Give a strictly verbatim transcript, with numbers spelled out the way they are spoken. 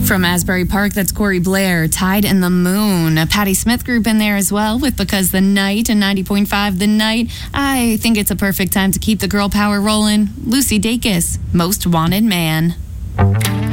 From Asbury Park, that's Corey Blair, Tide and the Moon. A Patti Smith group in there as well with Because the Night and ninety point five The Night. I think it's a perfect time to keep the girl power rolling. Lucy Dacus, Most Wanted Man.